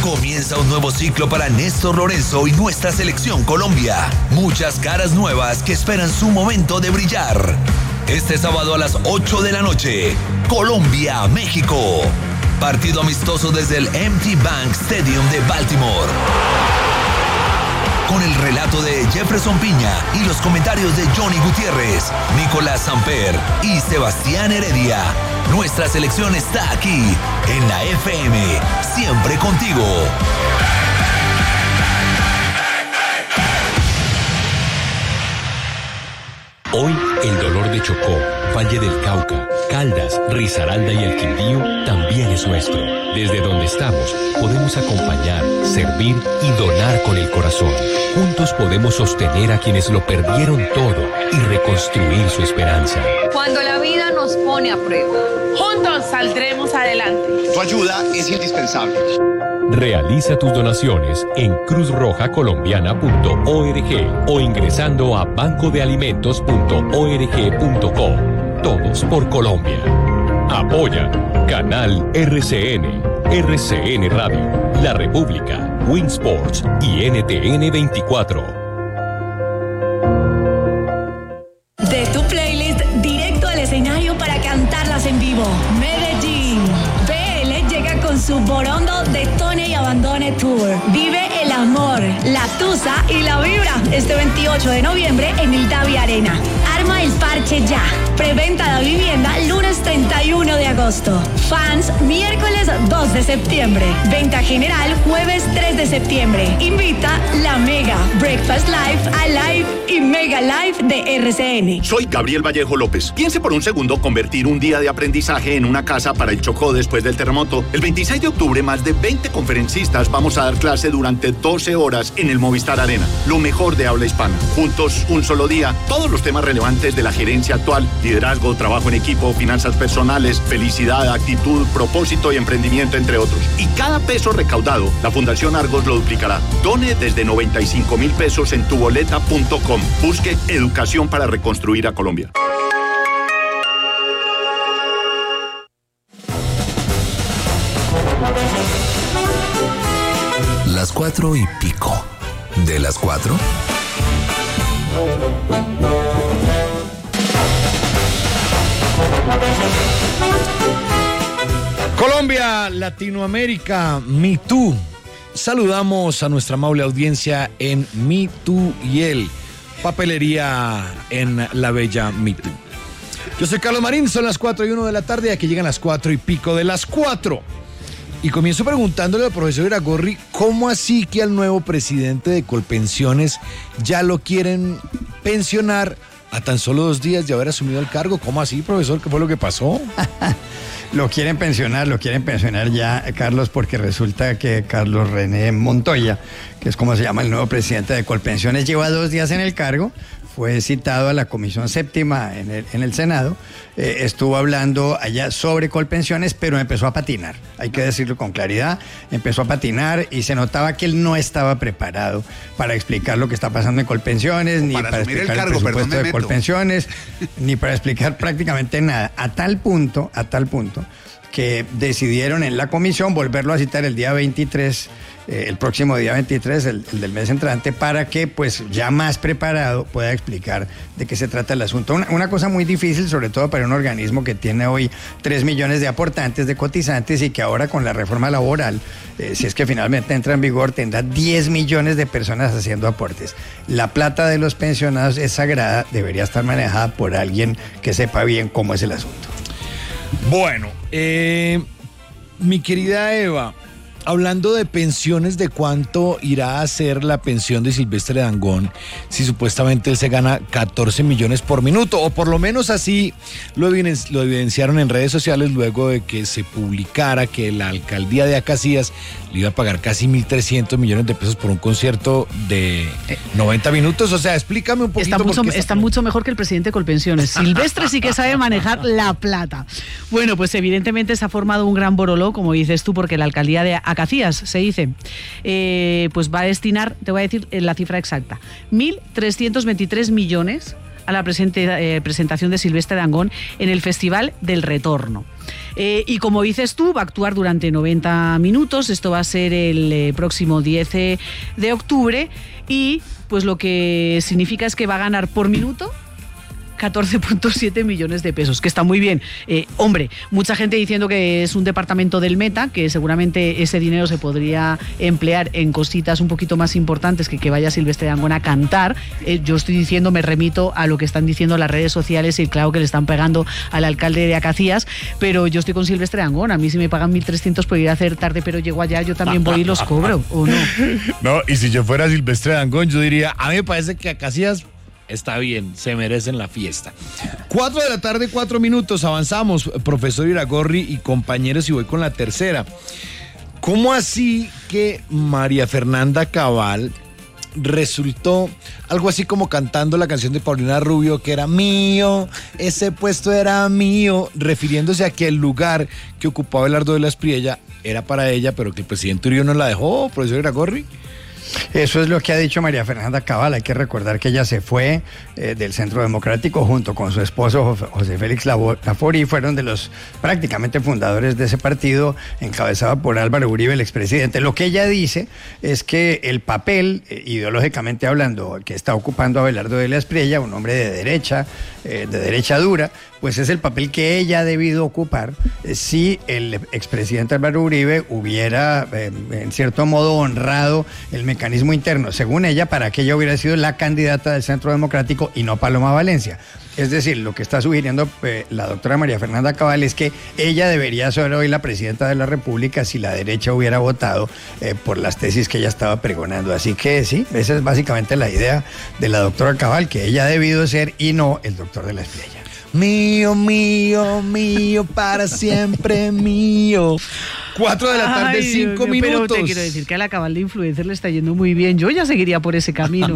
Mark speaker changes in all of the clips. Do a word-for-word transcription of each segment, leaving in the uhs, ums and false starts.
Speaker 1: Comienza un nuevo ciclo para Néstor Lorenzo y nuestra selección Colombia. Muchas caras nuevas que esperan su momento de brillar. Este sábado a las ocho de la noche, Colombia-México. Partido amistoso desde el M T Bank Stadium de Baltimore. Con el relato de Jefferson Piña y los comentarios de Johnny Gutiérrez, Nicolás Samper y Sebastián Heredia. Nuestra selección está aquí, en la F M, siempre contigo.
Speaker 2: Hoy, el dolor de Chocó, Valle del Cauca, Caldas, Risaralda y el Quindío también es nuestro. Desde donde estamos, podemos acompañar, servir y donar con el corazón. Juntos podemos sostener a quienes lo perdieron todo y reconstruir su esperanza.
Speaker 3: Cuando la vida nos pone a prueba, juntos saldremos adelante.
Speaker 4: Tu ayuda es indispensable.
Speaker 2: Realiza tus donaciones en cruz roja colombiana punto org o ingresando a banco de alimentos punto org punto co. Todos por Colombia. Apoya Canal R C N, R C N Radio, La República, Win Sports y N T N veinticuatro.
Speaker 5: De tu playlist directo al escenario para cantarlas en vivo. Medellín. B L llega con su Borondo Detone y Abandone Tour. Vive el amor, la tusa y la vibra este veintiocho de noviembre en el Davi Arena. Arma el parche ya. Preventa de vivienda lunes treinta y uno de agosto. Fans miércoles dos de septiembre. Venta general jueves tres de septiembre. Invita la Mega, Breakfast Live, Alive y Mega Live de R C N.
Speaker 4: Soy Gabriel Vallejo López. Piense por un segundo convertir un día de aprendizaje en una casa para el Chocó después del terremoto. El veintiséis de octubre, más de veinte conferencistas vamos a dar clase durante doce horas en el Movistar Arena. Lo mejor de habla hispana. Juntos, un solo día, todos los temas relevantes de la gerencia actual: liderazgo, trabajo en equipo, finanzas personales, felicidad, actitud, propósito y emprendimiento, entre otros. Y cada peso recaudado, la Fundación Argos lo duplicará. Done desde noventa y cinco mil pesos en tuboleta punto com. Busque educación para reconstruir a Colombia.
Speaker 1: Las cuatro y pico. ¿De las cuatro?
Speaker 6: Colombia, Latinoamérica, Me Too. Saludamos a nuestra amable audiencia en Me Too y él, papelería en la bella Me Too. Yo soy Carlos Marín, son las cuatro y uno de la tarde, aquí llegan las cuatro y pico de las cuatro. Y comienzo preguntándole al profesor Iragorri, ¿cómo así que al nuevo presidente de Colpensiones ya lo quieren pensionar a tan solo dos días de haber asumido el cargo? ¿Cómo así, profesor? ¿Qué fue lo que pasó?
Speaker 7: Lo quieren pensionar, lo quieren pensionar ya, Carlos, porque resulta que Carlos René Montoya, que es como se llama el nuevo presidente de Colpensiones, lleva dos días en el cargo. Fue citado a la Comisión Séptima en el, en el Senado, eh, estuvo hablando allá sobre Colpensiones, pero empezó a patinar, hay que decirlo con claridad, empezó a patinar y se notaba que él no estaba preparado para explicar lo que está pasando en Colpensiones, ni para, para explicar el, cargo, el presupuesto de Colpensiones, ni para explicar prácticamente nada, a tal punto, a tal punto, que decidieron en la comisión volverlo a citar el día veintitrés, eh, el próximo día veintitrés, el, el del mes entrante, para que pues ya más preparado pueda explicar de qué se trata el asunto. Una, una cosa muy difícil, sobre todo para un organismo que tiene hoy tres millones de aportantes, de cotizantes, y que ahora con la reforma laboral, eh, si es que finalmente entra en vigor, tendrá diez millones de personas haciendo aportes. La plata de los pensionados es sagrada, debería estar manejada por alguien que sepa bien cómo es el asunto.
Speaker 6: Bueno, eh, mi querida Eva, hablando de pensiones, ¿de cuánto irá a ser la pensión de Silvestre Dangond si supuestamente él se gana catorce millones por minuto? O por lo menos así lo, evidenci- lo evidenciaron en redes sociales luego de que se publicara que la alcaldía de Acacías le iba a pagar casi mil trescientos millones de pesos por un concierto de noventa minutos. O sea, explícame un poquito.
Speaker 8: Está, mucho,
Speaker 6: está,
Speaker 8: está mucho mejor que el presidente de Colpensiones. Silvestre sí que sabe manejar la plata. Bueno, pues evidentemente se ha formado un gran boroló, como dices tú, porque la alcaldía de Acacías, se dice, eh, pues va a destinar, te voy a decir la cifra exacta, mil trescientos veintitrés millones a la presente, eh, presentación de Silvestre Dangond en el Festival del Retorno. Eh, y como dices tú, va a actuar durante noventa minutos, esto va a ser el eh, próximo diez de octubre y pues lo que significa es que va a ganar por minuto catorce punto siete millones de pesos, que está muy bien. Eh, hombre, mucha gente diciendo que es un departamento del Meta, que seguramente ese dinero se podría emplear en cositas un poquito más importantes que que vaya Silvestre Dangond a cantar. Eh, yo estoy diciendo, me remito a lo que están diciendo las redes sociales y claro que le están pegando al alcalde de Acacías, pero yo estoy con Silvestre Dangond. A mí si me pagan mil trescientos por ir a hacer tarde, pero llego allá, yo también voy y los cobro, ¿o no?
Speaker 6: No, y si yo fuera Silvestre Dangond, yo diría, a mí me parece que Acacías está bien, se merecen la fiesta. Cuatro de la tarde, cuatro minutos, avanzamos, profesor Iragorri y compañeros, y voy con la tercera. ¿Cómo así que María Fernanda Cabal resultó algo así como cantando la canción de Paulina Rubio, que era mío, ese puesto era mío, refiriéndose a que el lugar que ocupaba Abelardo de la Espriella era para ella, pero que el presidente Uribe no la dejó, profesor Iragorri?
Speaker 7: Eso es lo que ha dicho María Fernanda Cabal. Hay que recordar que ella se fue eh, del Centro Democrático junto con su esposo José Félix Laforí, y fueron de los prácticamente fundadores de ese partido encabezado por Álvaro Uribe, el expresidente. Lo que ella dice es que el papel, eh, ideológicamente hablando, que está ocupando Abelardo de la Espriella, un hombre de derecha, eh, de derecha dura, pues es el papel que ella ha debido ocupar eh, si el expresidente Álvaro Uribe hubiera, eh, en cierto modo, honrado el mecanismo interno, según ella, para que ella hubiera sido la candidata del Centro Democrático y no Paloma Valencia. Es decir, lo que está sugiriendo eh, la doctora María Fernanda Cabal es que ella debería ser hoy la presidenta de la República si la derecha hubiera votado eh, por las tesis que ella estaba pregonando. Así que sí, esa es básicamente la idea de la doctora Cabal, que ella ha debido ser y no el doctor de la Espriella.
Speaker 6: Mío, mío, mío, para siempre mío. Cuatro de la tarde,
Speaker 8: Ay,
Speaker 6: cinco
Speaker 8: Dios mío,
Speaker 6: minutos.
Speaker 8: Pero te quiero decir que a la Cabal de influencer le está yendo muy bien. Yo ya seguiría por ese camino.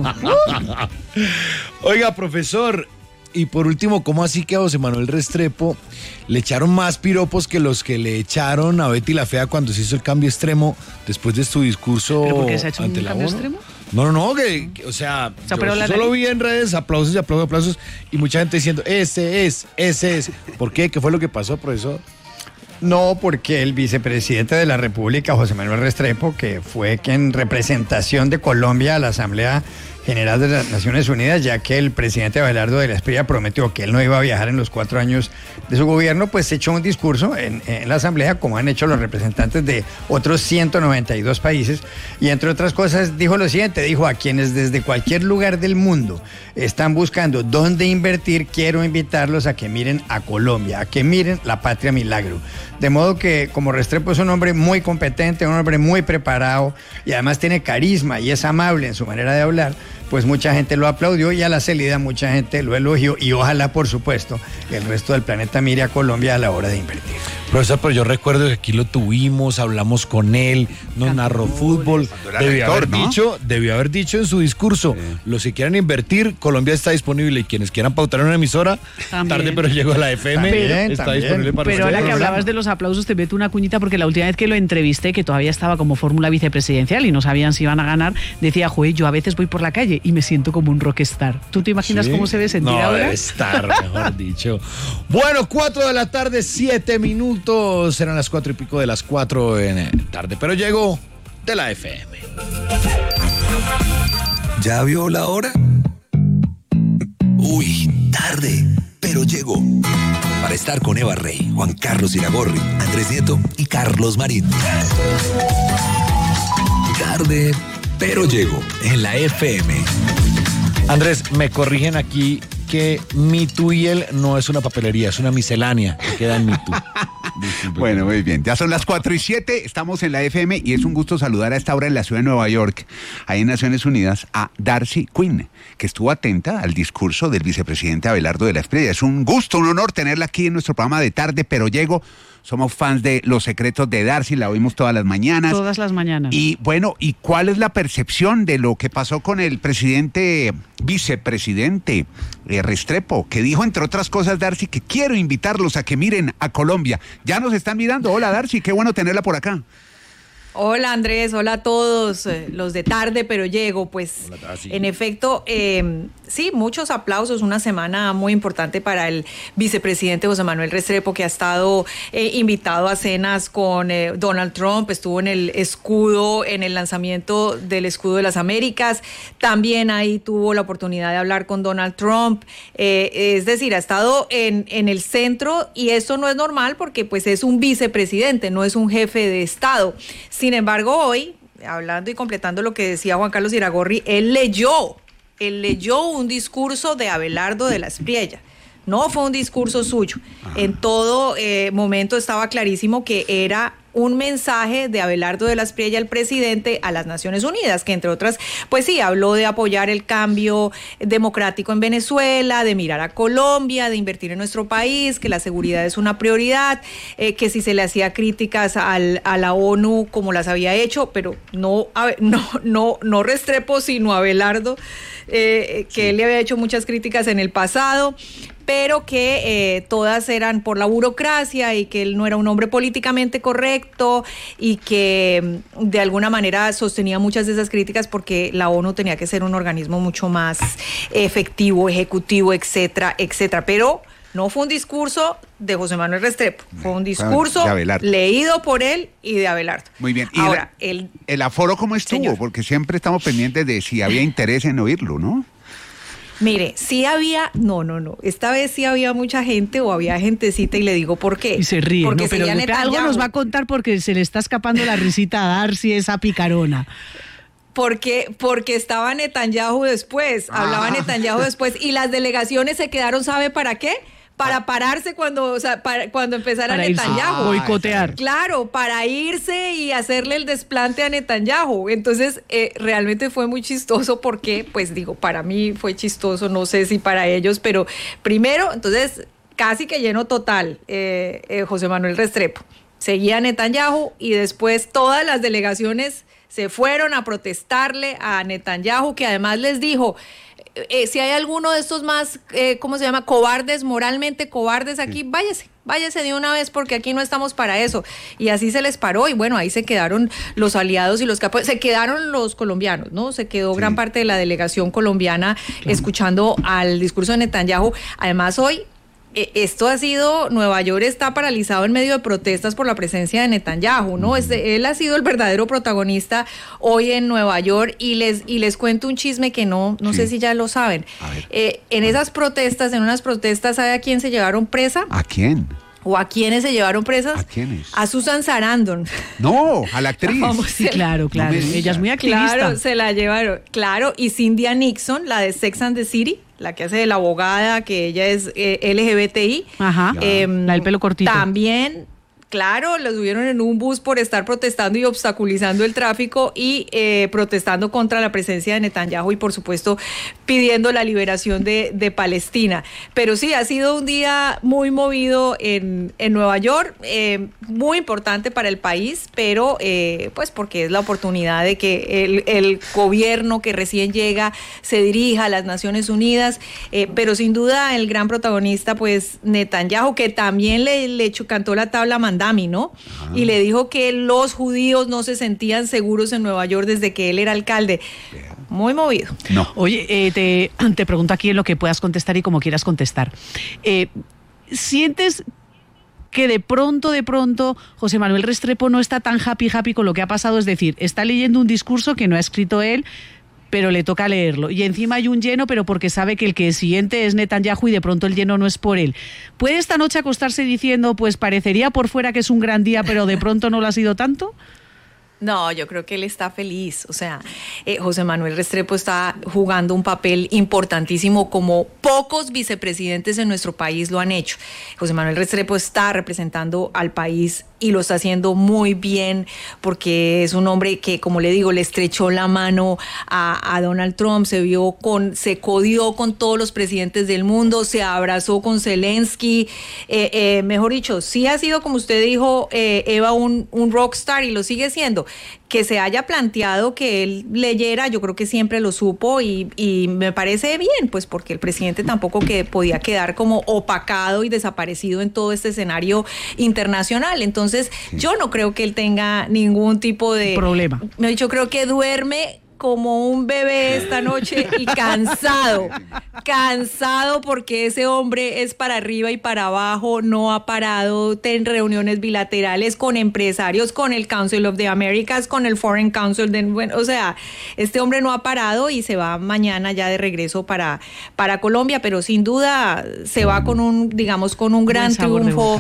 Speaker 6: Oiga, profesor, y por último, ¿cómo así que a José Manuel Restrepo le echaron más piropos que los que le echaron a Betty la Fea cuando se hizo el cambio extremo después de su discurso
Speaker 8: ¿Pero por qué se ha hecho
Speaker 6: ante
Speaker 8: un
Speaker 6: la
Speaker 8: cambio
Speaker 6: ONU?
Speaker 8: extremo?
Speaker 6: No, no, no, que, que, o sea,
Speaker 8: O sea,
Speaker 6: yo
Speaker 8: pero la
Speaker 6: solo
Speaker 8: ley-
Speaker 6: vi en redes aplausos y aplausos, aplausos, y mucha gente diciendo, ese es, ese es. ¿Por qué? ¿Qué fue lo que pasó, profesor?
Speaker 7: No, porque el vicepresidente de la República, José Manuel Restrepo, que fue que en representación de Colombia a la Asamblea General de las Naciones Unidas, ya que el presidente Abelardo de la Espriella prometió que él no iba a viajar en los cuatro años de su gobierno, pues echó un discurso en, en la Asamblea, como han hecho los representantes de otros ciento noventa y dos países, y entre otras cosas dijo lo siguiente, dijo: a quienes desde cualquier lugar del mundo están buscando dónde invertir, quiero invitarlos a que miren a Colombia, a que miren la patria milagro. De modo que, como Restrepo es un hombre muy competente, un hombre muy preparado y además tiene carisma y es amable en su manera de hablar, pues mucha gente lo aplaudió y a la salida mucha gente lo elogió, y ojalá, por supuesto, el resto del planeta mire a Colombia a la hora de invertir.
Speaker 6: Profesor, pero yo recuerdo que aquí lo tuvimos, hablamos con él, nos narró fútbol.
Speaker 9: era
Speaker 6: Debió
Speaker 9: rector,
Speaker 6: haber
Speaker 9: ¿no?
Speaker 6: dicho, debió haber dicho en su discurso,
Speaker 9: Sí.
Speaker 6: los que quieran invertir, Colombia está disponible, y quienes quieran pautar en una emisora,
Speaker 8: También.
Speaker 6: tarde pero llegó a la F M,
Speaker 7: También,
Speaker 6: está
Speaker 7: también.
Speaker 6: disponible para
Speaker 8: Pero ahora
Speaker 6: ustedes.
Speaker 8: que hablabas de los aplausos, te meto una cuñita, porque la última vez que lo entrevisté, que todavía estaba como fórmula vicepresidencial y no sabían si iban a ganar, decía, joder, yo a veces voy por la calle y me siento como un rockstar. ¿Tú te imaginas
Speaker 6: Sí.
Speaker 8: cómo se ve sentir
Speaker 6: no,
Speaker 8: ahora?
Speaker 6: debe estar, mejor dicho. Bueno, cuatro de la tarde, siete minutos. Serán las cuatro y pico de las cuatro en eh, tarde, pero llegó de la F M.
Speaker 1: ¿Ya vio la hora? Uy, tarde, pero llegó. Para estar con Eva Rey, Juan Carlos Iragorri, Andrés Nieto y Carlos Marín. Tarde, pero llegó en la F M.
Speaker 6: Andrés, me corrigen aquí que Mi Tú y Él no es una papelería, es una miscelánea que queda en Mi Tú.
Speaker 9: Bueno, muy bien. Ya son las cuatro y siete, estamos en la F M y es un gusto saludar a esta hora en la ciudad de Nueva York, ahí en Naciones Unidas, a Darcy Quinn, que estuvo atenta al discurso del vicepresidente Abelardo de la Espriella. Es un gusto, un honor tenerla aquí en nuestro programa de Tarde, pero llego. Somos fans de Los Secretos de Darcy, la oímos todas las mañanas.
Speaker 8: Todas las mañanas.
Speaker 9: Y bueno, ¿y cuál es la percepción de lo que pasó con el presidente, vicepresidente eh, Restrepo, que dijo, entre otras cosas, Darcy, que quiero invitarlos a que miren a Colombia? Ya nos están mirando. Hola, Darcy, qué bueno tenerla por acá.
Speaker 10: Hola Andrés, hola a todos, eh, los de tarde pero llego, pues hola, en efecto, eh, sí, muchos aplausos, una semana muy importante para el vicepresidente José Manuel Restrepo, que ha estado eh, invitado a cenas con eh, Donald Trump, estuvo en el escudo, en el lanzamiento del escudo de las Américas, también ahí tuvo la oportunidad de hablar con Donald Trump, eh, es decir, ha estado en, en el centro, y esto no es normal porque pues es un vicepresidente, no es un jefe de Estado. Sin embargo, hoy, hablando y completando lo que decía Juan Carlos Iragorri, él leyó, él leyó un discurso de Abelardo de la Espriella. No fue un discurso suyo. Ajá. En todo eh, momento estaba clarísimo que era un mensaje de Abelardo de la Espriella, el presidente, a las Naciones Unidas, que entre otras, pues sí, habló de apoyar el cambio democrático en Venezuela, de mirar a Colombia, de invertir en nuestro país, que la seguridad es una prioridad, eh, que si se le hacía críticas al, a la ONU como las había hecho, pero no, no, no, no Restrepo, sino Abelardo, eh, que sí. Él le había hecho muchas críticas en el pasado, pero que eh, todas eran por la burocracia y que él no era un hombre políticamente correcto y que de alguna manera sostenía muchas de esas críticas porque la ONU tenía que ser un organismo mucho más efectivo, ejecutivo, etcétera, etcétera. Pero no fue un discurso de José Manuel Restrepo, fue un discurso leído por él y de Abelardo.
Speaker 9: Muy bien. ¿Y
Speaker 10: ahora,
Speaker 9: el,
Speaker 10: el,
Speaker 9: el aforo cómo estuvo? Señor. Porque siempre estamos pendientes de si había interés en oírlo, ¿no?
Speaker 10: Mire, sí había, no, no, no, esta vez sí había mucha gente o había gentecita y le digo por qué.
Speaker 8: Y se ríe,
Speaker 10: porque
Speaker 8: no, pero algo nos va a contar porque se le está escapando la risita a Darcy, esa picarona.
Speaker 10: Porque, porque estaba Netanyahu después, ah. hablaba Netanyahu después y las delegaciones se quedaron, ¿sabe para qué? Para pararse cuando, o sea, para, cuando empezara para Netanyahu.
Speaker 8: Ah, boicotear.
Speaker 10: Claro, para irse y hacerle el desplante a Netanyahu. Entonces, eh, realmente fue muy chistoso porque, pues digo, para mí fue chistoso, no sé si para ellos, pero primero, entonces, casi que lleno total, eh, eh, José Manuel Restrepo. Seguía Netanyahu y después todas las delegaciones se fueron a protestarle a Netanyahu, que además les dijo... Eh, si hay alguno de estos más, eh, ¿cómo se llama? Cobardes, moralmente cobardes aquí, sí. váyase, váyase de una vez porque aquí no estamos para eso. Y así se les paró y bueno, ahí se quedaron los aliados y los capos, se quedaron los colombianos, ¿no? Se quedó sí. gran parte de la delegación colombiana claro. escuchando al discurso de Netanyahu. Además hoy... Esto ha sido, Nueva York está paralizado en medio de protestas por la presencia de Netanyahu, ¿no? Este, él ha sido el verdadero protagonista hoy en Nueva York y les y les cuento un chisme que no no sí. sé si ya lo saben. Eh, en esas protestas, en unas protestas, ¿sabe a quién se llevaron presa?
Speaker 9: ¿A quién?
Speaker 10: ¿O a quiénes se llevaron presas?
Speaker 9: ¿A quiénes?
Speaker 10: A Susan Sarandon.
Speaker 9: No, a la actriz.
Speaker 8: Vamos, sí, claro, claro. No ella es muy activista.
Speaker 10: Claro, se la llevaron. Claro, y Cynthia Nixon, la de Sex and the City, la que hace de la abogada, que ella es eh, L G B T I.
Speaker 8: Ajá, eh, la del pelo cortito.
Speaker 10: También... Claro, los subieron en un bus por estar protestando y obstaculizando el tráfico y eh, protestando contra la presencia de Netanyahu y por supuesto pidiendo la liberación de, de Palestina. Pero sí, ha sido un día muy movido en, en Nueva York, eh, muy importante para el país, pero eh, pues porque es la oportunidad de que el, el gobierno que recién llega se dirija a las Naciones Unidas, eh, pero sin duda el gran protagonista pues Netanyahu, que también le, le cantó la tabla mandada, ¿no? Ah. Y le dijo que los judíos no se sentían seguros en Nueva York desde que él era alcalde. Muy movido.
Speaker 8: No. Oye, eh, te, te pregunto aquí en lo que puedas contestar y como quieras contestar. Eh, ¿Sientes que de pronto, de pronto, José Manuel Restrepo no está tan happy, happy con lo que ha pasado? Es decir, está leyendo un discurso que no ha escrito él, pero le toca leerlo. Y encima hay un lleno, pero porque sabe que el que siguiente es Netanyahu y de pronto el lleno no es por él. ¿Puede esta noche acostarse diciendo, pues parecería por fuera que es un gran día, pero de pronto no lo ha sido tanto?
Speaker 10: No, yo creo que él está feliz. O sea, eh, José Manuel Restrepo está jugando un papel importantísimo como pocos vicepresidentes en nuestro país lo han hecho. José Manuel Restrepo está representando al país y lo está haciendo muy bien porque es un hombre que, como le digo, le estrechó la mano a, a Donald Trump, se vio con, se codió con todos los presidentes del mundo, se abrazó con Zelensky, eh, eh, mejor dicho, sí ha sido, como usted dijo, eh, Eva, un, un rockstar y lo sigue siendo. Que se haya planteado que él leyera, yo creo que siempre lo supo y, y me parece bien, pues porque el presidente tampoco que podía quedar como opacado y desaparecido en todo este escenario internacional. Entonces, Entonces, sí. yo no creo que él tenga ningún tipo de
Speaker 8: problema.
Speaker 10: Yo creo que duerme como un bebé esta noche y cansado, cansado porque ese hombre es para arriba y para abajo, no ha parado en reuniones bilaterales con empresarios, con el Council of the Americas, con el Foreign Council, de, bueno, o sea, este hombre no ha parado y se va mañana ya de regreso para, para Colombia, pero sin duda se va con un, digamos, con un gran triunfo.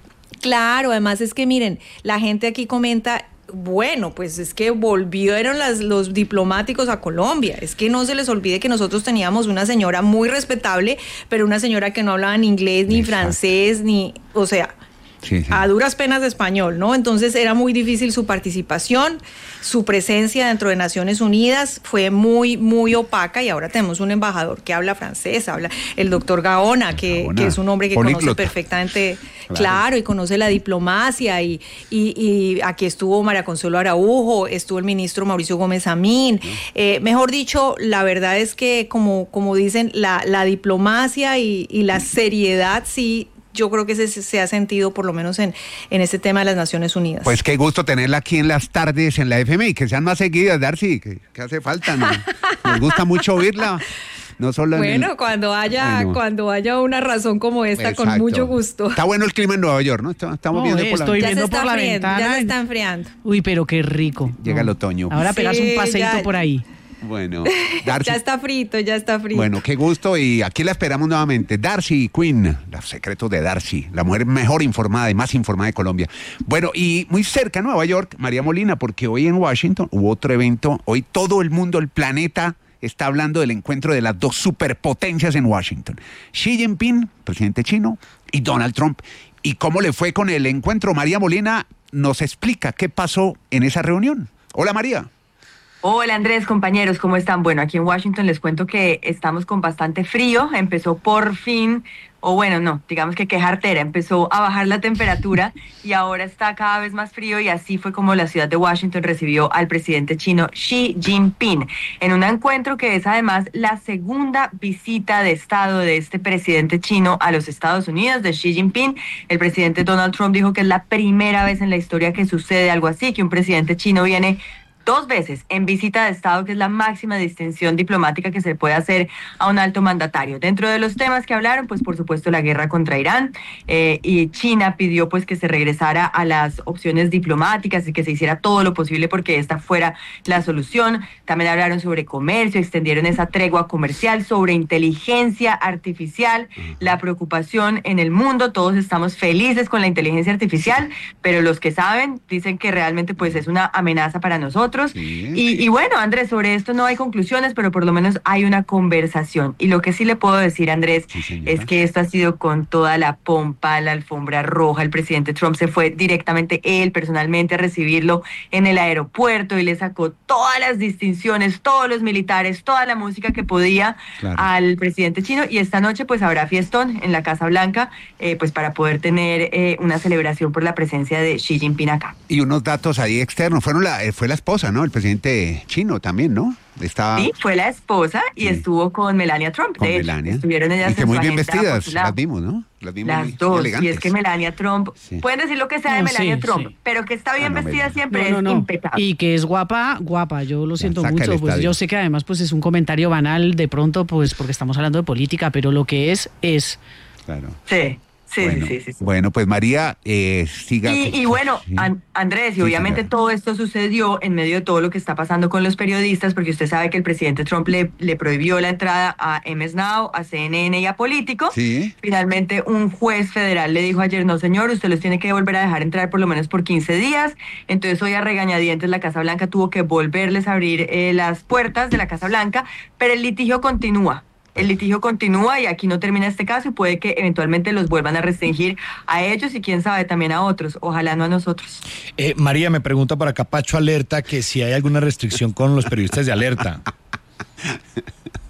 Speaker 10: Claro, además es que miren, la gente aquí comenta, bueno, pues es que volvieron las, los diplomáticos a Colombia. Es que no se les olvide que nosotros teníamos una señora muy respetable, pero una señora que no hablaba ni inglés, ni Exacto. francés, ni, o sea, sí, sí. a duras penas de español, ¿no? Entonces era muy difícil su participación, su presencia dentro de Naciones Unidas fue muy, muy opaca y ahora tenemos un embajador que habla francés, habla el doctor Gaona, que, Gaona. que es un hombre que Políglota. conoce perfectamente, claro. claro, y conoce la diplomacia y, y, y aquí estuvo María Consuelo Araujo, estuvo el ministro Mauricio Gómez Amín, sí. eh, mejor dicho, la verdad es que como, como dicen, la, la diplomacia y, y la seriedad sí, yo creo que se, se ha sentido por lo menos en, en este tema de las Naciones Unidas.
Speaker 9: Pues qué gusto tenerla aquí en las tardes en la F M y que sean más seguidas, Darcy, que, que hace falta, ¿no? Nos gusta mucho oírla. No solo
Speaker 10: bueno,
Speaker 9: el...
Speaker 10: cuando haya bueno. cuando haya una razón como esta, Exacto. con mucho gusto.
Speaker 9: Está bueno el clima en Nueva York, ¿no? Estamos no, viendo por
Speaker 8: estoy
Speaker 9: la...
Speaker 8: viendo
Speaker 10: ya
Speaker 8: por la ventana.
Speaker 10: Ya se está enfriando.
Speaker 8: Uy, pero qué rico.
Speaker 9: Llega el otoño.
Speaker 8: Ahora pegas sí, un paseíto ya... por ahí.
Speaker 9: Bueno,
Speaker 10: Darcy. Ya está frito, ya está frito.
Speaker 9: Bueno, qué gusto y aquí la esperamos nuevamente. Darcy Quinn, los secretos de Darcy, la mujer mejor informada y más informada de Colombia. Bueno, y muy cerca Nueva York, María Molina, porque hoy en Washington hubo otro evento. Hoy todo el mundo, el planeta, está hablando del encuentro de las dos superpotencias en Washington. Xi Jinping, presidente chino, y Donald Trump. ¿Y cómo le fue con el encuentro? María Molina nos explica qué pasó en esa reunión. Hola, María.
Speaker 11: Hola Andrés, compañeros, ¿cómo están? Bueno, aquí en Washington les cuento que estamos con bastante frío, empezó por fin, o bueno, no, digamos que qué jartera, empezó a bajar la temperatura y ahora está cada vez más frío y así fue como la ciudad de Washington recibió al presidente chino Xi Jinping en un encuentro que es además la segunda visita de estado de este presidente chino a los Estados Unidos, de Xi Jinping. El presidente Donald Trump dijo que es la primera vez en la historia que sucede algo así, que un presidente chino viene dos veces en visita de Estado, que es la máxima distinción diplomática que se puede hacer a un alto mandatario. Dentro de los temas que hablaron, pues por supuesto la guerra contra Irán, eh, y China pidió pues que se regresara a las opciones diplomáticas y que se hiciera todo lo posible porque esta fuera la solución. También hablaron sobre comercio, extendieron esa tregua comercial, sobre inteligencia artificial, la preocupación en el mundo. Todos estamos felices con la inteligencia artificial, pero los que saben dicen que realmente pues es una amenaza para nosotros. Sí. Y, y bueno, Andrés, sobre esto no hay conclusiones, pero por lo menos hay una conversación. Y lo que sí le puedo decir, Andrés, sí, es que esto ha sido con toda la pompa, la alfombra roja. El presidente Trump se fue directamente él, personalmente, a recibirlo en el aeropuerto y le sacó todas las distinciones, todos los militares, toda la música que podía, claro, al presidente chino. Y esta noche pues habrá fiestón en la Casa Blanca, eh, pues para poder tener eh, una celebración por la presencia de Xi Jinping acá.
Speaker 9: Y unos datos ahí externos, fueron la, fue la esposa, ¿no? El presidente chino también, ¿no? Estaba...
Speaker 11: Sí, fue la esposa y sí, estuvo con Melania Trump.
Speaker 9: Con
Speaker 11: de
Speaker 9: Melania.
Speaker 11: Hecho, estuvieron ellas
Speaker 9: y que
Speaker 11: en
Speaker 9: muy
Speaker 11: su
Speaker 9: bien vestidas,
Speaker 11: popular.
Speaker 9: las vimos, ¿no? Las vimos
Speaker 11: las
Speaker 9: muy
Speaker 11: dos,
Speaker 9: elegantes.
Speaker 11: Y es que Melania Trump, sí, pueden decir lo que sea de
Speaker 8: no,
Speaker 11: Melania
Speaker 8: sí,
Speaker 11: Trump,
Speaker 8: sí,
Speaker 11: pero que está bien
Speaker 9: ah, no,
Speaker 11: vestida
Speaker 9: Melania.
Speaker 11: siempre
Speaker 8: no, no,
Speaker 11: es
Speaker 8: no.
Speaker 11: impecable.
Speaker 8: Y que es guapa, guapa, yo lo siento
Speaker 9: ya,
Speaker 8: mucho, pues yo sé que además pues es un comentario banal de pronto, pues porque estamos hablando de política, pero lo que es, es.
Speaker 9: Claro.
Speaker 11: Sí. Sí,
Speaker 9: bueno,
Speaker 11: sí, sí, sí.
Speaker 9: Bueno, pues María, eh, siga.
Speaker 11: Y, y bueno, sí, An- Andrés, y sí, obviamente señora, todo esto sucedió en medio de todo lo que está pasando con los periodistas, porque usted sabe que el presidente Trump le, le prohibió la entrada a M S Now, a C N N y a Político.
Speaker 9: Sí.
Speaker 11: Finalmente, un juez federal le dijo ayer, no señor, usted los tiene que volver a dejar entrar por lo menos por quince días. Entonces, hoy a regañadientes la Casa Blanca tuvo que volverles a abrir eh, las puertas de la Casa Blanca, pero el litigio continúa. El litigio continúa y aquí no termina este caso y puede que eventualmente los vuelvan a restringir a ellos y quién sabe también a otros, ojalá no a nosotros.
Speaker 6: Eh, María me pregunta para Capacho Alerta que si hay alguna restricción con los periodistas de Alerta.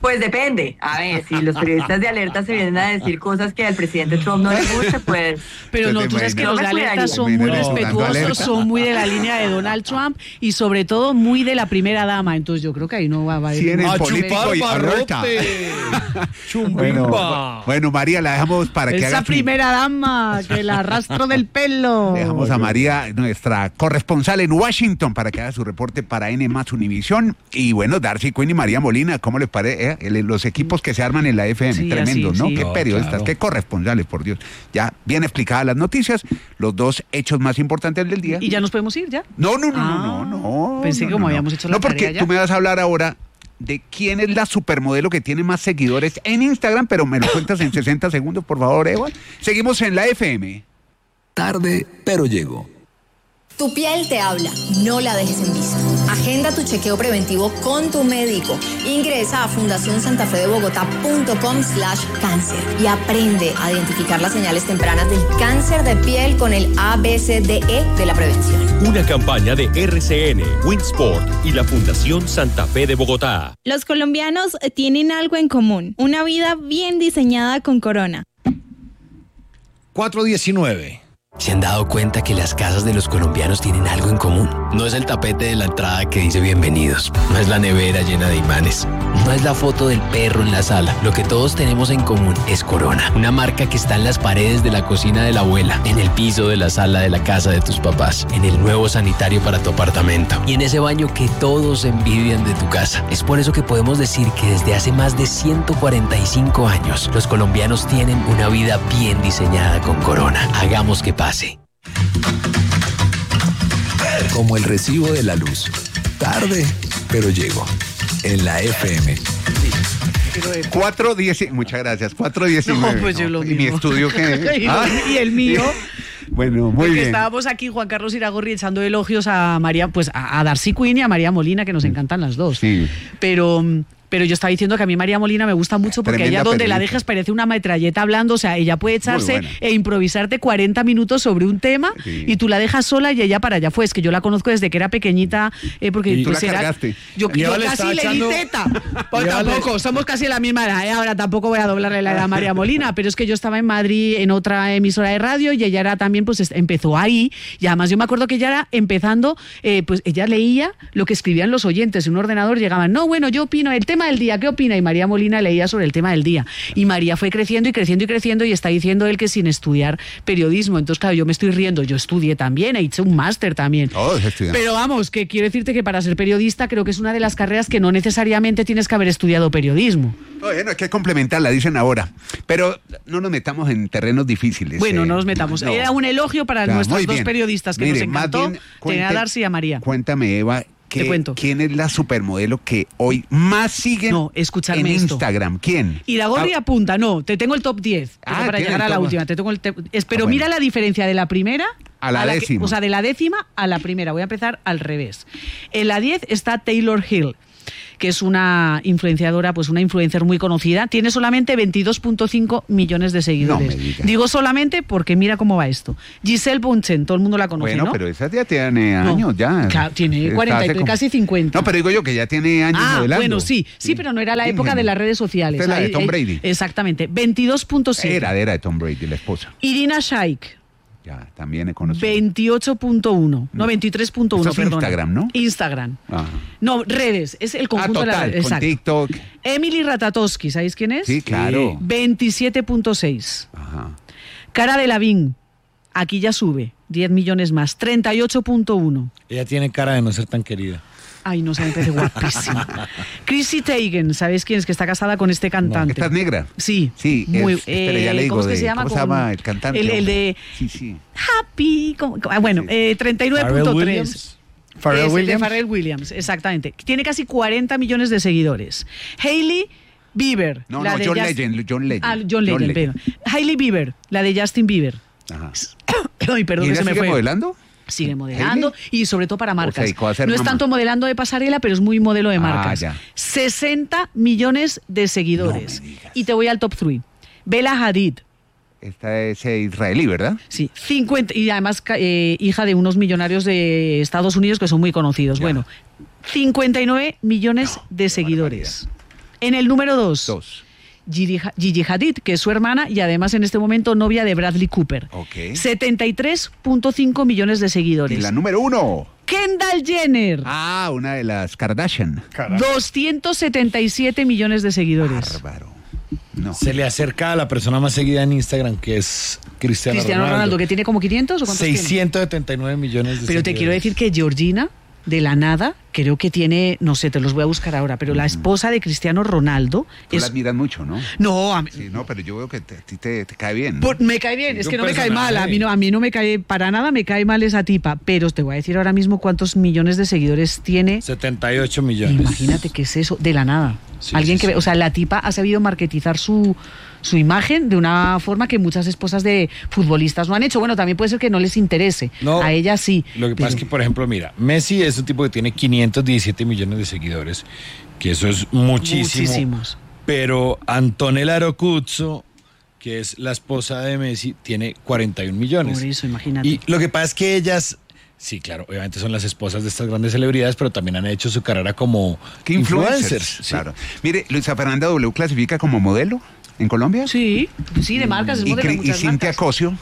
Speaker 11: Pues depende. A ver, si los periodistas de alerta se vienen a decir cosas que al presidente Trump no le guste, pues...
Speaker 8: Pero no, tú sabes que los de alerta son muy respetuosos, son muy de la línea de Donald Trump y sobre todo muy de la primera dama. Entonces yo creo que ahí no va a haber...
Speaker 9: Sí, en el político y alerta. Bueno, bueno, María, la dejamos para que
Speaker 8: Esa
Speaker 9: haga...
Speaker 8: Esa primera dama, que la arrastro del pelo.
Speaker 9: Dejamos a María, nuestra corresponsal en Washington, para que haga su reporte para N más Univisión. Y bueno, Darcy Quinn y María Molina, ¿cómo les parece? Eh? Los equipos que se arman en la F M,
Speaker 8: sí,
Speaker 9: tremendos,
Speaker 8: así,
Speaker 9: ¿no?
Speaker 8: sí.
Speaker 9: Qué
Speaker 6: Oh,
Speaker 9: periodistas,
Speaker 6: claro.
Speaker 9: qué corresponsales, por Dios. Ya bien explicadas las noticias, los dos hechos más importantes del día.
Speaker 8: ¿Y ya nos podemos ir, ya?
Speaker 9: No, no, no,
Speaker 8: Ah,
Speaker 9: no, no, no.
Speaker 8: Pensé
Speaker 9: no,
Speaker 8: que como
Speaker 9: no,
Speaker 8: habíamos
Speaker 9: no.
Speaker 8: hecho la
Speaker 9: No, porque
Speaker 8: tarea ya.
Speaker 9: tú me vas a hablar ahora de quién es la supermodelo que tiene más seguidores en Instagram, pero me lo cuentas en sesenta segundos, por favor, Eva. Seguimos en la F M.
Speaker 1: Tarde, pero llego.
Speaker 12: Tu piel te habla, no la dejes en visto. Agenda tu chequeo preventivo con tu médico. Ingresa a fundación santa fe de bogotá punto com slash cáncer y aprende a identificar las señales tempranas del cáncer de piel con el A B C D E de la prevención.
Speaker 2: Una campaña de R C N, Winsport y la Fundación Santa Fe de Bogotá.
Speaker 13: Los colombianos tienen algo en común, una vida bien diseñada con Corona.
Speaker 6: cuatro diecinueve.
Speaker 14: ¿Se han dado cuenta que las casas de los colombianos tienen algo en común? No es el tapete de la entrada que dice bienvenidos, no es la nevera llena de imanes, no es la foto del perro en la sala. Lo que todos tenemos en común es Corona, una marca que está en las paredes de la cocina de la abuela, en el piso de la sala de la casa de tus papás, en el nuevo sanitario para tu apartamento y en ese baño que todos envidian de tu casa. Es por eso que podemos decir que desde hace más de ciento cuarenta y cinco años, los colombianos tienen una vida bien diseñada con Corona. Hagamos que pase.
Speaker 1: Como el recibo de la luz. Tarde, pero llego. En la F M.
Speaker 9: cuatro diez, muchas gracias, cuatro diecinueve.
Speaker 8: No, pues yo lo
Speaker 9: ¿Y
Speaker 8: mismo.
Speaker 9: mi estudio qué?
Speaker 8: y,
Speaker 9: ¿Ah?
Speaker 8: y el mío.
Speaker 9: Bueno, muy
Speaker 8: Porque
Speaker 9: bien.
Speaker 8: estábamos aquí, Juan Carlos Iragorri, echando elogios a María, pues a, a Darcy Quinn y a María Molina, que nos encantan las dos.
Speaker 9: Sí.
Speaker 8: Pero... Pero yo estaba diciendo que a mí María Molina me gusta mucho porque
Speaker 9: Tremenda
Speaker 8: ella donde la
Speaker 9: periodista.
Speaker 8: dejas parece una metralleta hablando, o sea, ella puede echarse
Speaker 9: buena.
Speaker 8: e improvisarte cuarenta minutos sobre un tema
Speaker 9: Sí.
Speaker 8: y tú la dejas sola y ella para allá fue. Es que yo la conozco desde que era pequeñita, eh, porque
Speaker 9: Y tú
Speaker 8: pues
Speaker 9: la
Speaker 8: era-
Speaker 9: cargaste.
Speaker 8: Yo,
Speaker 6: Y
Speaker 8: yo
Speaker 6: ahora le
Speaker 8: casi
Speaker 6: está
Speaker 8: le
Speaker 6: echando-
Speaker 8: di teta. Pues
Speaker 6: Y ahora le-
Speaker 8: tampoco, somos casi la misma edad, ¿eh? Ahora tampoco voy a doblarle la edad a María Molina, pero es que yo estaba en Madrid en otra emisora de radio y ella era también, pues es- empezó ahí y además yo me acuerdo que ella era empezando, eh, pues ella leía lo que escribían los oyentes en un ordenador, llegaban, no, bueno, yo opino, el tema del día, ¿qué opina? Y María Molina leía sobre el tema del día. Y María fue creciendo y creciendo y creciendo y está diciendo él que sin estudiar periodismo. Entonces, claro, yo me estoy riendo, yo estudié también, he hecho un máster también.
Speaker 9: Todos estudian.
Speaker 8: Pero vamos, que quiero decirte que para ser periodista creo que es una de las carreras que no necesariamente tienes que haber estudiado periodismo.
Speaker 9: Bueno, hay que complementarla, dicen ahora. Pero no nos metamos en terrenos difíciles.
Speaker 8: Bueno,
Speaker 9: eh.
Speaker 8: no nos metamos.
Speaker 9: No.
Speaker 8: Era un elogio para
Speaker 9: Ya,
Speaker 8: nuestros
Speaker 9: muy
Speaker 8: dos
Speaker 9: bien.
Speaker 8: periodistas que
Speaker 9: Mire,
Speaker 8: nos
Speaker 9: más
Speaker 8: encantó
Speaker 9: bien,
Speaker 8: tener a
Speaker 9: cuente-
Speaker 8: Darcy y a María.
Speaker 9: Cuéntame, Eva,
Speaker 8: Te
Speaker 9: que-
Speaker 8: cuento.
Speaker 9: ¿quién es la supermodelo que hoy más siguen
Speaker 8: No, escuchadme
Speaker 9: en
Speaker 8: esto.
Speaker 9: Instagram? ¿Quién?
Speaker 8: Iragorri
Speaker 9: Ah,
Speaker 8: apunta, no, te tengo el top diez pero
Speaker 9: Ah,
Speaker 8: para
Speaker 9: tiene
Speaker 8: llegar
Speaker 9: el
Speaker 8: a la
Speaker 9: top.
Speaker 8: última. Te tengo el te- es, pero
Speaker 9: Ah, bueno.
Speaker 8: mira la diferencia de la primera
Speaker 9: A la
Speaker 8: que-
Speaker 9: décima.
Speaker 8: o sea, de la décima a la primera. Voy a empezar al revés. En la diez está Taylor Hill, que es una influenciadora, pues una influencer muy conocida. Tiene solamente veintidós punto cinco millones de seguidores.
Speaker 9: No me digas.
Speaker 8: Digo solamente porque mira cómo va esto. Giselle Bunchen, todo el mundo la conoce,
Speaker 9: Bueno,
Speaker 8: ¿no?
Speaker 9: pero esa ya tiene
Speaker 8: No.
Speaker 9: años ya.
Speaker 8: Claro, tiene
Speaker 9: Está
Speaker 8: cuarenta y
Speaker 9: hace como-
Speaker 8: casi cincuenta.
Speaker 9: No, pero digo yo que ya tiene años
Speaker 8: Ah,
Speaker 9: modelando.
Speaker 8: bueno, sí, sí, pero no era la
Speaker 9: Sí,
Speaker 8: época de
Speaker 9: ingenio.
Speaker 8: las redes sociales.
Speaker 9: Esta es la de
Speaker 8: Ahí-
Speaker 9: Tom
Speaker 8: ahí-
Speaker 9: Brady.
Speaker 8: Exactamente, veintidós punto siete.
Speaker 9: Era, era de Tom Brady, la esposa.
Speaker 8: Irina Shayk,
Speaker 9: Ya, también he conocido.
Speaker 8: veintiocho punto uno. No, veintitrés punto uno,
Speaker 9: Esto es
Speaker 8: perdona.
Speaker 9: Instagram, ¿no?
Speaker 8: Instagram.
Speaker 9: Ajá.
Speaker 8: No, redes, es el
Speaker 9: Ah,
Speaker 8: conjunto de
Speaker 9: total,
Speaker 8: las
Speaker 9: con
Speaker 8: exacto.
Speaker 9: TikTok.
Speaker 8: Emily Ratatowski, ¿sabéis quién es?
Speaker 9: Sí, claro.
Speaker 8: veintisiete punto seis.
Speaker 9: Ajá.
Speaker 8: Cara de Lavín, aquí ya sube, diez millones más, treinta y ocho punto uno.
Speaker 6: Ella tiene cara de no ser tan querida.
Speaker 8: Ay, no se me parece guapísima. Chrissy Teigen, ¿sabéis quién es? Que está casada con este cantante.
Speaker 9: ¿Esta es negra?
Speaker 8: Sí.
Speaker 9: Sí,
Speaker 8: Muy,
Speaker 9: es- espere, ya le
Speaker 8: eh,
Speaker 9: digo
Speaker 8: ¿Cómo es que
Speaker 9: de-
Speaker 8: se llama?
Speaker 9: ¿cómo se
Speaker 8: Con-
Speaker 9: llama el cantante?
Speaker 8: El, el de
Speaker 9: Sí, sí.
Speaker 8: Happy. ¿cómo? Ah, bueno, eh, treinta y nueve punto
Speaker 6: Pharrell
Speaker 8: tres.
Speaker 6: Williams.
Speaker 7: Pharrell
Speaker 8: Es el de
Speaker 7: Williams.
Speaker 8: Pharrell Williams, exactamente. Tiene casi cuarenta millones de seguidores. Hailey Bieber.
Speaker 9: No,
Speaker 8: la
Speaker 9: no,
Speaker 8: de
Speaker 9: John
Speaker 8: Just-
Speaker 9: Legend, John Legend.
Speaker 8: Ah, John Legend, pero. Hailey Bieber, la de Justin Bieber.
Speaker 9: Ajá.
Speaker 8: Ay, perdón
Speaker 9: ¿Y
Speaker 8: que
Speaker 9: ella
Speaker 8: se me
Speaker 9: sigue
Speaker 8: fue.
Speaker 9: modelando?
Speaker 8: Sigue modelando y sobre todo para marcas.
Speaker 9: dedicó a ser
Speaker 8: no es
Speaker 9: mamá.
Speaker 8: tanto modelando de pasarela, pero es muy modelo de
Speaker 9: Ah,
Speaker 8: marcas.
Speaker 9: ya.
Speaker 8: sesenta millones de seguidores. Y te voy al top tres. Bella Hadid.
Speaker 9: Esta es eh, israelí, ¿verdad?
Speaker 8: Sí, cincuenta, y además ca- eh, hija de unos millonarios de Estados Unidos que son muy conocidos.
Speaker 9: Ya.
Speaker 8: Bueno, cincuenta y nueve millones de seguidores. En el número dos.
Speaker 9: Dos.
Speaker 8: Gigi, Gigi Hadid, que es su hermana y además en este momento novia de Bradley Cooper.
Speaker 9: Ok.
Speaker 8: setenta y tres punto cinco millones de seguidores.
Speaker 9: Y la número uno.
Speaker 8: Kendall Jenner.
Speaker 9: Ah, una de las Kardashian.
Speaker 8: doscientos setenta y siete millones de seguidores.
Speaker 9: Bárbaro. No.
Speaker 6: Se le acerca a la persona más seguida en Instagram, que es Cristiano,
Speaker 8: Cristiano Ronaldo.
Speaker 6: Ronaldo,
Speaker 8: que tiene como quinientos o cuántos
Speaker 6: seiscientos setenta y nueve millones de
Speaker 8: Pero te
Speaker 6: seguidores.
Speaker 8: quiero decir que Georgina, de la nada, creo que tiene, no sé, te los voy a buscar ahora, pero la esposa de Cristiano Ronaldo
Speaker 9: Tú
Speaker 8: es...
Speaker 9: la admiras mucho, ¿no?
Speaker 8: No, a mí...
Speaker 9: Sí, no, pero yo veo que te- a ti te, te cae bien. ¿no?
Speaker 8: Por- me cae bien,
Speaker 9: Sí,
Speaker 8: es
Speaker 9: un
Speaker 8: que no me cae
Speaker 9: personaje.
Speaker 8: mal, a mí no, a mí no me cae para nada, me cae mal esa tipa, pero te voy a decir ahora mismo cuántos millones de seguidores tiene.
Speaker 6: setenta y ocho millones.
Speaker 8: Imagínate qué es eso, de la nada.
Speaker 6: Sí,
Speaker 8: Alguien
Speaker 6: sí,
Speaker 8: que,
Speaker 6: sí.
Speaker 8: ve- o sea, la tipa ha sabido marketizar su, su imagen de una forma que muchas esposas de futbolistas no han hecho. Bueno, también puede ser que no les interese,
Speaker 6: No,
Speaker 8: a ella sí.
Speaker 6: Lo que pasa es que, por ejemplo, mira, Messi es un tipo que tiene quinientos diecisiete millones de seguidores, que eso es muchísimo.
Speaker 8: Muchísimos.
Speaker 6: Pero Antonella Rocuzzo, que es la esposa de Messi, tiene cuarenta y un millones.
Speaker 8: Por eso, imagínate.
Speaker 6: Y lo que pasa es que ellas, sí, claro, obviamente son las esposas de estas grandes celebridades, pero también han hecho su carrera como
Speaker 9: ¿Qué influencers?
Speaker 6: sí.
Speaker 9: Claro. Mire, Luisa Fernanda W clasifica como modelo en Colombia.
Speaker 8: Sí, sí, de marcas, es
Speaker 9: Y,
Speaker 8: modelo de
Speaker 9: Cri- y
Speaker 8: muchas
Speaker 9: Cintia
Speaker 8: marcas.
Speaker 9: Cosio.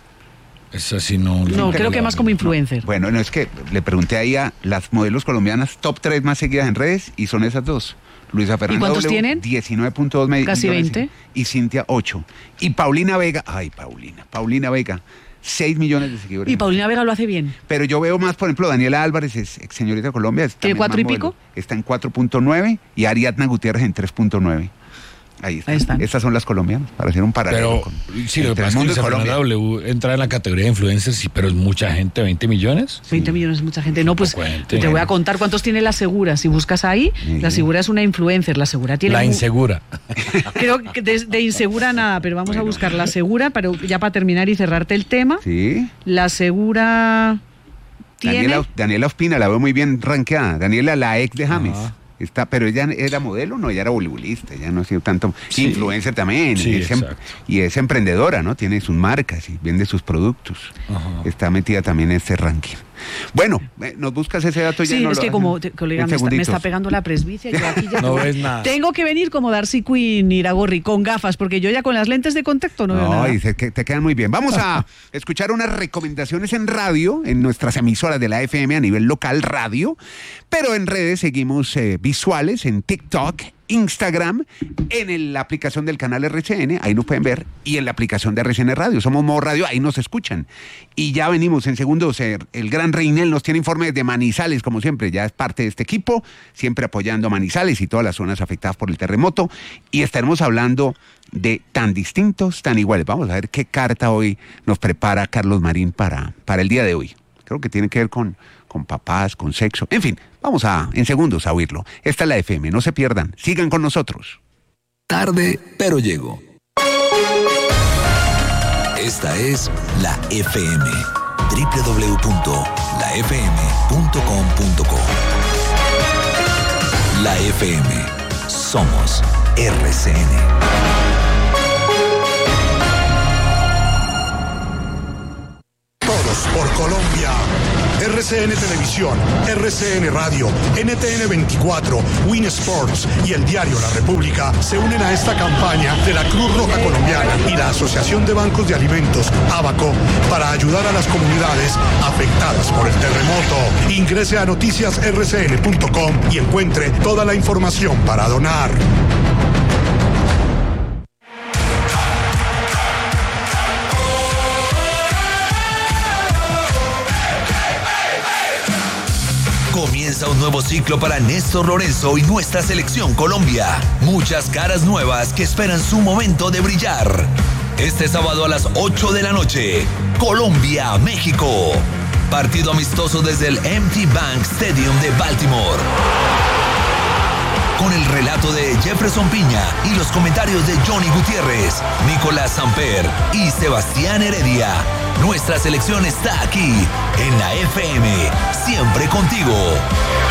Speaker 6: Es así, no.
Speaker 8: No, creo que más como influencer.
Speaker 9: Bueno, no es que le pregunté ahí a las modelos colombianas top tres más seguidas en redes y son esas dos. Luisa Fernanda
Speaker 8: cuántos
Speaker 9: W,
Speaker 8: tienen?
Speaker 9: diecinueve punto dos millones.
Speaker 8: Casi veinte.
Speaker 9: Y Cintia ocho. Y Paulina Vega, ay, Paulina, Paulina Vega, seis millones de seguidores.
Speaker 8: Y Paulina Vega lo hace bien.
Speaker 9: Pero yo veo más, por ejemplo, Daniela Álvarez, es ex señorita de Colombia. es
Speaker 8: ¿Tiene
Speaker 9: también
Speaker 8: cuatro
Speaker 9: más
Speaker 8: y
Speaker 9: modelo.
Speaker 8: pico?
Speaker 9: Está en cuatro punto nueve y Ariadna Gutiérrez en tres punto nueve. Ahí están.
Speaker 8: Ahí están.
Speaker 9: Estas son las colombianas, para hacer un paralelo.
Speaker 6: Pero
Speaker 9: con,
Speaker 6: sí, lo que
Speaker 9: entre
Speaker 6: pasa
Speaker 9: el
Speaker 6: es que
Speaker 9: mundo y
Speaker 6: Luisa
Speaker 9: Colombia.
Speaker 6: Fernanda W entra en la categoría de influencers, sí, pero es mucha gente, veinte millones.
Speaker 8: veinte millones es mucha gente. No, pues
Speaker 6: Cuente.
Speaker 8: te voy a contar cuántos tiene la Segura. Si buscas ahí,
Speaker 9: Sí.
Speaker 8: la Segura es una influencer. La Segura tiene...
Speaker 6: La
Speaker 8: mu-
Speaker 6: insegura.
Speaker 8: Creo que de, de insegura nada, pero vamos a buscar la Segura, pero ya para terminar y cerrarte el tema.
Speaker 9: Sí.
Speaker 8: La Segura tiene...
Speaker 9: Daniela, Daniela Ospina, la veo muy bien rankeada. Daniela, la ex de James.
Speaker 6: Ajá.
Speaker 9: Está, pero ella era modelo, no, ella era voleibolista, ella no ha sido tanto
Speaker 6: Sí.
Speaker 9: influencer también,
Speaker 6: Sí,
Speaker 9: es em-
Speaker 6: exacto.
Speaker 9: y es emprendedora, ¿no? Tiene sus marcas y vende sus productos.
Speaker 6: Ajá.
Speaker 9: Está metida también en este ranking. Bueno, eh, nos buscas ese dato ya.
Speaker 8: Sí,
Speaker 9: no
Speaker 8: es
Speaker 9: lo
Speaker 8: que
Speaker 9: hacen
Speaker 8: como, te- colega,
Speaker 9: en
Speaker 8: me está, me está
Speaker 9: segunditos.
Speaker 8: pegando la presbicia. Yo aquí ya
Speaker 6: No ves nada.
Speaker 8: Tengo que venir como Darcy Quinn, Iragorri, con gafas, porque yo ya con las lentes de contacto no veo nada.
Speaker 9: Ay, se- que te quedan muy bien. Vamos a escuchar unas recomendaciones en radio, en nuestras emisoras de la F M a nivel local radio, pero en redes seguimos eh, visuales, en TikTok, Instagram, en el- la aplicación del canal R C N, ahí nos pueden ver, y en la aplicación de R C N Radio. Somos Modo Radio, ahí nos escuchan. Y ya venimos en segundos. eh, El gran Reinel nos tiene informes de Manizales, como siempre, ya es parte de este equipo, siempre apoyando a Manizales y todas las zonas afectadas por el terremoto. Y estaremos hablando de tan distintos, tan iguales. Vamos a ver qué carta hoy nos prepara Carlos Marín para, para el día de hoy. Creo que tiene que ver con, con papás, con sexo. En fin, vamos a en segundos a oírlo. Esta es la F M, no se pierdan. Sigan con nosotros.
Speaker 1: Tarde, pero llego. Esta es la F M. doble u doble u doble u punto la f m punto com punto co. La F M. Somos R C N.
Speaker 15: Todos por Colombia. R C N Televisión, R C N Radio, N T N veinticuatro, Win Sports y el diario La República se unen a esta campaña de la Cruz Roja Colombiana y la Asociación de Bancos de Alimentos, ABACO, para ayudar a las comunidades afectadas por el terremoto. Ingrese a noticias r c n punto com y encuentre toda la información para donar.
Speaker 1: Comienza un nuevo ciclo para Néstor Lorenzo y nuestra selección Colombia. Muchas caras nuevas que esperan su momento de brillar. Este sábado a las ocho de la noche, Colombia, México. Partido amistoso desde el M T Bank Stadium de Baltimore. Con el relato de Jefferson Piña y los comentarios de Johnny Gutiérrez, Nicolás Samper y Sebastián Heredia. Nuestra selección está aquí, en la F M, siempre contigo.